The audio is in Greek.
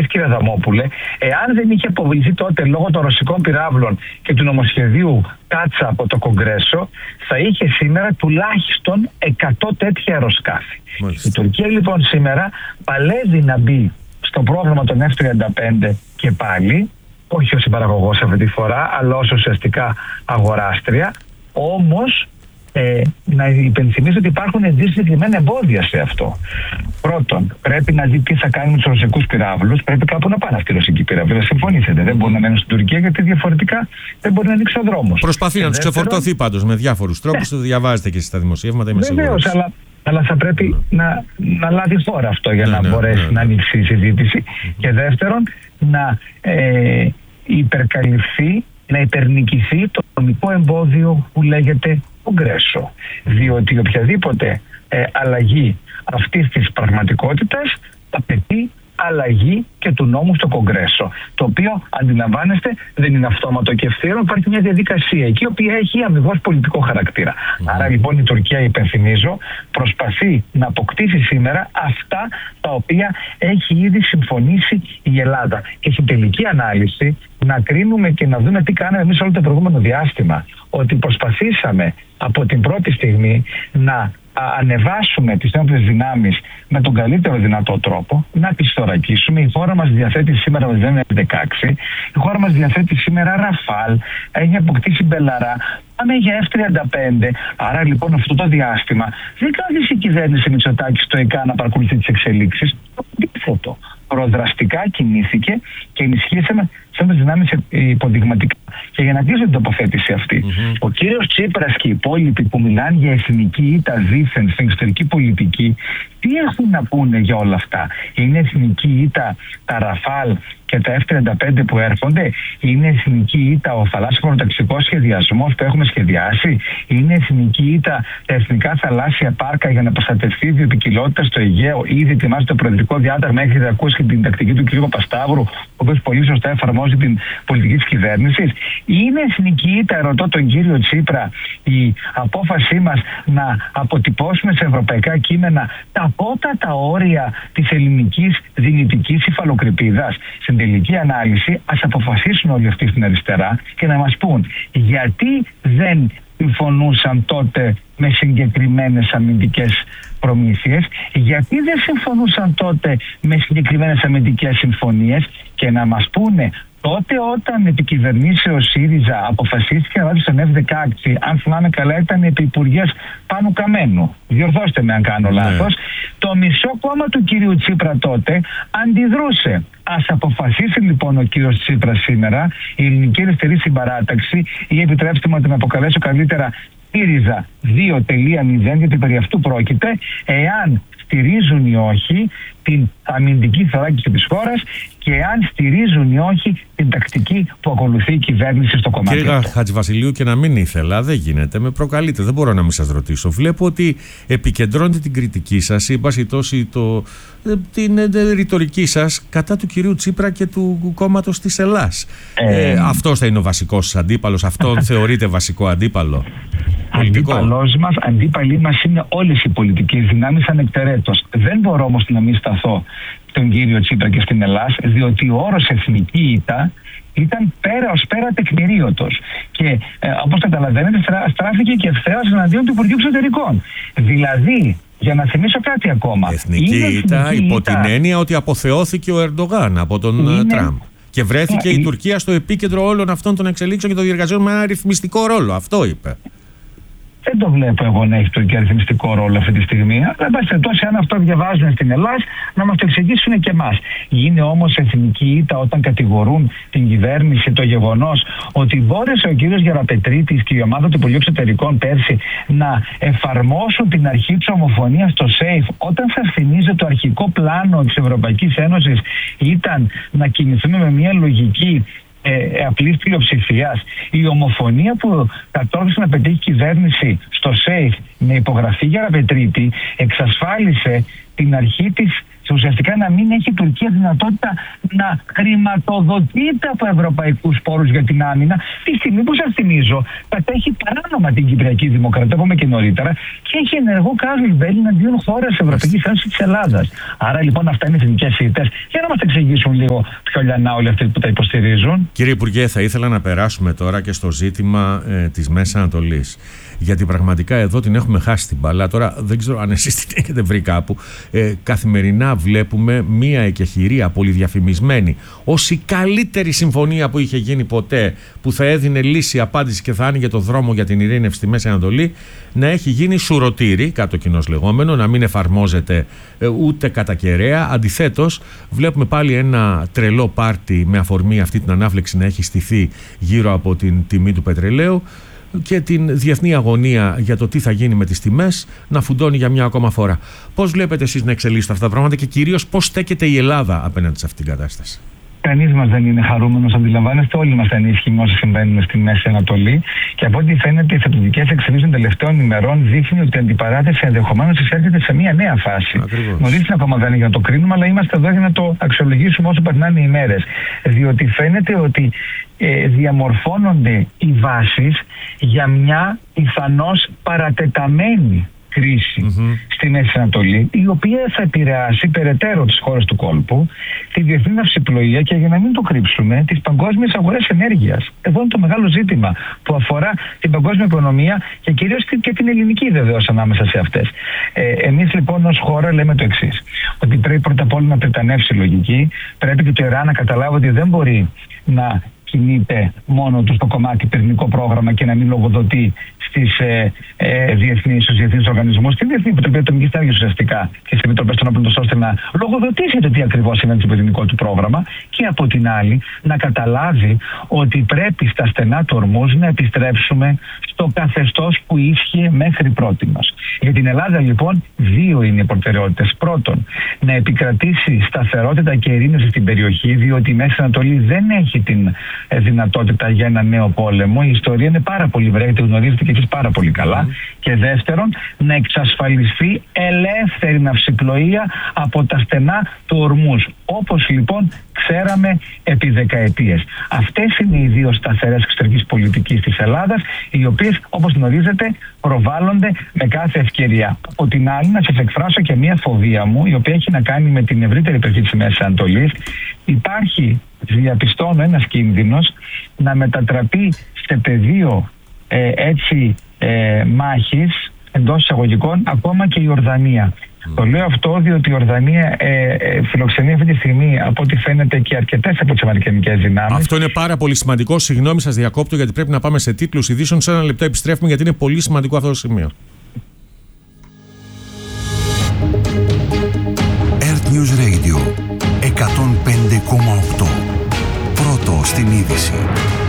δεις, κύριε Αδαμόπουλε, εάν δεν είχε αποβληθεί τότε λόγω των ρωσικών πυράβλων και του νομοσχεδίου Κάτσα από το Κογκρέσο, θα είχε σήμερα τουλάχιστον 100 τέτοια αεροσκάφη. Μάλιστα. Η Τουρκία λοιπόν σήμερα παλεύει να μπει στο πρόγραμμα των F-35 και πάλι, όχι ως συμπαραγωγός αυτή τη φορά, αλλά ως ουσιαστικά αγοράστρια. Όμως να υπενθυμίσω ότι υπάρχουν δύο συγκεκριμένα εμπόδια σε αυτό. Πρώτον, πρέπει να δει τι θα κάνει με τους ρωσικούς πυράβλους. Πρέπει κάπου να πάνε αυτοί οι ρωσικοί πυράβλοι. Θα συμφωνήσετε. Δεν μπορούν να μένουν στην Τουρκία, γιατί διαφορετικά δεν μπορεί να ανοίξει ο δρόμος. Προσπαθεί να τους ξεφορτωθεί πάντως με διάφορους τρόπους. Το διαβάζετε και στα δημοσιεύματα, είμαι σίγουρος. Βεβαίως, αλλά θα πρέπει να λάβει χώρα αυτό για να μπορέσει να ανοίξει η συζήτηση. Και δεύτερον, να υπερκαλυφθεί, να υπερνικηθεί το νομικό εμπόδιο που λέγεται Κογκρέσο. Διότι οποιαδήποτε αλλαγή αυτής της πραγματικότητας απαιτεί αλλαγή και του νόμου στο Κογκρέσο. Το οποίο, αντιλαμβάνεστε, δεν είναι αυτόματο και ευθέρο. Υπάρχει μια διαδικασία εκεί, η οποία έχει αμοιβώς πολιτικό χαρακτήρα. Άρα λοιπόν η Τουρκία, υπενθυμίζω, προσπαθεί να αποκτήσει σήμερα αυτά τα οποία έχει ήδη συμφωνήσει η Ελλάδα. Και στην τελική ανάλυση να κρίνουμε και να δούμε τι κάναμε εμείς όλο το προηγούμενο διάστημα. Ότι προσπαθήσαμε από την πρώτη στιγμή να ανεβάσουμε τις ένοπλες δυνάμεις με τον καλύτερο δυνατό τρόπο, να τις θωρακίσουμε. Η χώρα μας διαθέτει σήμερα F-16, η χώρα μας διαθέτει σήμερα Ραφάλ, έχει αποκτήσει Μπελαρά, πάμε για F-35. Άρα λοιπόν αυτό το διάστημα δεν κάθισε η κυβέρνηση Μητσοτάκη στο ΕΚΑ να παρακολουθεί τις εξελίξεις. Το αντίθετο. Προδραστικά κινήθηκε και ενισχύσαμε τις δυνάμεις υποδειγματικά. Και για να κλείσω την τοποθέτηση αυτή, ο κύριος Τσίπρας και οι υπόλοιποι που μιλάνε για εθνική ήττα δήθεν στην εξωτερική πολιτική, τι έχουν να πούνε για όλα αυτά? Είναι εθνική ήττα τα Ραφάλ και τα F-35 που έρχονται? Είναι εθνική ήττα ο θαλάσσιος προταξικός σχεδιασμός που έχουμε σχεδιάσει? Είναι εθνική ήττα τα εθνικά θαλάσσια πάρκα για να προστατευτεί η βιοποικιλότητα στο Αιγαίο? Ήδη ετοιμάζει το προεδρικό διάταγμα, έχετε ακούσει και την τακτική του κ. Παπασταύρου, ο οποίος πολύ σωστά εφαρμόζει την πολιτική της κυβέρνησης. Είναι εθνική ήττα, ρωτώ τον κύριο Τσίπρα, η απόφασή μας να αποτυπώσουμε σε ευρωπαϊκά κείμενα τα απότατα όρια της ελληνικής δυνητικής υφαλοκρηπίδας? Στην τελική ανάλυση ας αποφασίσουν όλοι αυτοί στην αριστερά και να μας πούν γιατί δεν συμφωνούσαν τότε με συγκεκριμένες αμυντικές προμήθειες, γιατί δεν συμφωνούσαν τότε με συγκεκριμένες αμυντικές συμφωνίες, και να μας πούνε τότε όταν επικυβερνήσει ο ΣΥΡΙΖΑ αποφασίστηκε να βάλει στον F-16, αν θυμάμαι καλά ήταν επί υπουργείας Πάνου Καμένου, διορθώστε με αν κάνω λάθος, το μισό κόμμα του κύριου Τσίπρα τότε αντιδρούσε. Ας αποφασίσει λοιπόν ο κύριος Τσίπρας σήμερα, η Ελληνική Αριστερή Συμπαράταξη, ή επιτρέψτε μου να την αποκαλέσω καλύτερα ΣΥΡΙΖΑ 2.0, γιατί περί αυτού πρόκειται, εάν στηρίζουν ή όχι την αμυντική θωράκιση της χώρας και αν στηρίζουν ή όχι την τακτική που ακολουθεί η κυβέρνηση στο κομμάτι. Κύριε Χατζηβασιλείου, και να μην ήθελα, δεν γίνεται, με προκαλείτε, δεν μπορώ να μην σας ρωτήσω. Βλέπω ότι επικεντρώνετε την κριτική σας ή πασιτώσει την ρητορική σας κατά του κυρίου Τσίπρα και του κόμματος της Ελλάς. Αυτός θα είναι ο βασικός σας αντίπαλος? Αυτόν θεωρείτε βασικό αντίπαλο? Αντίπαλοι μας είναι όλες οι πολιτικές δυνάμεις ανεκτερέτως. Δεν μπορώ όμως να μην σταθώ στον κύριο Τσίπρα και στην Ελλάδα, διότι ο όρος εθνική ήττα ήταν πέρα τεκμηρίωτος. Και όπως καταλαβαίνετε, στράφηκε και ευθέως εναντίον του Υπουργείου Εξωτερικών. Δηλαδή, για να θυμίσω κάτι ακόμα. Εθνική ήττα υπό την έννοια ότι αποθεώθηκε ο Ερντογάν από τον Τραμπ. Και βρέθηκε η Τουρκία στο επίκεντρο όλων αυτών των εξελίξεων και των διεργασιών με ένα ρυθμιστικό ρόλο. Αυτό είπε. Δεν το βλέπω εγώ να έχει Τουρκία ρυθμιστικό ρόλο αυτή τη στιγμή. Αλλά εν πάση περιπτώσει, αν αυτό διαβάζουν στην Ελλάδα, να μας το εξηγήσουν και εμάς. Είναι όμως εθνική ήττα όταν κατηγορούν την κυβέρνηση το γεγονός ότι μπόρεσε ο κύριος Γεραπετρίτης και η ομάδα του Υπουργείου Εξωτερικών πέρσι να εφαρμόσουν την αρχή της ομοφωνίας στο ΣΕΙΦ, όταν σας θυμίζω το αρχικό πλάνο της Ευρωπαϊκής Ένωσης ήταν να κινηθούμε με μια λογική απλής πλειοψηφίας. Η ομοφωνία που κατόρθωσε να πετύχει η κυβέρνηση στο ΣΕΙΦ με υπογραφή Γεραπετρίτη εξασφάλισε την αρχή της ουσιαστικά να μην έχει η Τουρκία δυνατότητα να χρηματοδοτείται από ευρωπαϊκούς πόρους για την άμυνα, τη στιγμή που, σας θυμίζω, κατέχει παράνομα την Κυπριακή Δημοκρατία, όπως και νωρίτερα, και έχει ενεργό κάζους μπέλη εναντίον χώρας Ευρωπαϊκής Ένωσης της Ελλάδας. Άρα λοιπόν αυτά είναι εθνικές ήττες. Για να μας εξηγήσουν λίγο πιο λιανά όλοι αυτοί που τα υποστηρίζουν. Κύριε Υπουργέ, θα ήθελα να περάσουμε τώρα και στο ζήτημα της Μέσης Ανατολής. Γιατί πραγματικά εδώ την έχουμε χάσει την μπάλα. Τώρα δεν ξέρω αν εσείς την έχετε βρει κάπου. Καθημερινά βλέπουμε μία εκεχηρία πολυδιαφημισμένη ως η καλύτερη συμφωνία που είχε γίνει ποτέ, που θα έδινε λύση, απάντηση και θα άνοιγε το δρόμο για την ειρήνευση στη Μέση Ανατολή, να έχει γίνει σουρωτήρι, κάτω κοινώς λεγόμενο, να μην εφαρμόζεται ούτε κατά κεραία. Αντιθέτως, βλέπουμε πάλι ένα τρελό πάρτι με αφορμή αυτή την ανάφλεξη να έχει στηθεί γύρω από την τιμή του πετρελαίου και την διεθνή αγωνία για το τι θα γίνει με τις τιμές να φουντώνει για μια ακόμα φορά. Πώς βλέπετε εσείς να εξελίσσετε αυτά τα πράγματα και κυρίως πώς στέκεται η Ελλάδα απέναντι σε αυτήν την κατάσταση? Κανείς μας δεν είναι χαρούμενος, αντιλαμβάνεστε, όλοι μας ανήσυχοι με όσα συμβαίνουν στη Μέση Ανατολή. Και από ό,τι φαίνεται, οι θετικές εξελίξεις των τελευταίων ημερών δείχνει ότι η αντιπαράθεση ενδεχομένως εισέρχεται σε μια νέα φάση. Νωρίς ακόμα δεν είναι για να το κρίνουμε, αλλά είμαστε εδώ για να το αξιολογήσουμε όσο περνάνε οι ημέρες. Διότι φαίνεται ότι διαμορφώνονται οι βάσεις για μια πιθανώς παρατεταμένη κρίση στη Μέση Ανατολή, η οποία θα επηρεάσει περαιτέρω τις χώρες του κόλπου, τη διεθνή ναυσιπλοεία και, για να μην το κρύψουμε, τις παγκόσμιες αγορές ενέργειας. Εδώ είναι το μεγάλο ζήτημα που αφορά την παγκόσμια οικονομία και κυρίως και την ελληνική, βεβαίως, ανάμεσα σε αυτές. Εμείς λοιπόν ως χώρα λέμε το εξής, ότι πρέπει πρώτα απ' όλα να πρετανεύσει η λογική, πρέπει και το Ιράν να καταλάβει ότι δεν μπορεί να κινείται μόνο του στο κομμάτι πυρηνικό πρόγραμμα και να μην λογοδοτεί στους διεθνείς οργανισμούς, στη Διεθνή Επιτροπή Ατομικής Ενέργειας ουσιαστικά και στις Επιτροπές των Όπλων, ώστε να λογοδοτήσει το τι ακριβώς σημαίνει στο πυρηνικό του πρόγραμμα, και από την άλλη να καταλάβει ότι πρέπει στα στενά του Ορμούζ να επιστρέψουμε στο καθεστώς που ίσχυε μέχρι πρότινος. Για την Ελλάδα λοιπόν δύο είναι οι προτεραιότητες. Πρώτον, να επικρατήσει σταθερότητα και ειρήνευση στην περιοχή, διότι η Μέση Ανατολή δεν έχει την δυνατότητα για ένα νέο πόλεμο. Η ιστορία είναι πάρα πολύ βρέχη, τη γνωρίζετε και εσείς πάρα πολύ καλά. Και δεύτερον, να εξασφαλιστεί ελεύθερη ναυσιπλοεία από τα στενά του Ορμούζ, όπως λοιπόν ξέραμε επί δεκαετίες. Αυτές είναι οι δύο σταθερές εξωτερικής πολιτικής της Ελλάδας, οι οποίες, όπως γνωρίζετε, προβάλλονται με κάθε ευκαιρία. Από την άλλη, να σας εκφράσω και μια φοβία μου, η οποία έχει να κάνει με την ευρύτερη περιοχή της Μέσης Ανατολής. Υπάρχει, διαπιστώνω, ένας κίνδυνος να μετατραπεί σε πεδίο μάχης, εντός εισαγωγικών, ακόμα και η Ιορδανία. Το λέω αυτό διότι η Ιορδανία φιλοξενεί αυτή τη στιγμή, από ό,τι φαίνεται, και αρκετές από τις αμερικανικές δυνάμεις. Αυτό είναι πάρα πολύ σημαντικό. Συγγνώμη, σας διακόπτω, γιατί πρέπει να πάμε σε τίτλους ειδήσεων. Σε ένα λεπτό επιστρέφουμε, γιατί είναι πολύ σημαντικό αυτό το σημείο. Earth News Radio 105,8. Πρώτο στην είδηση.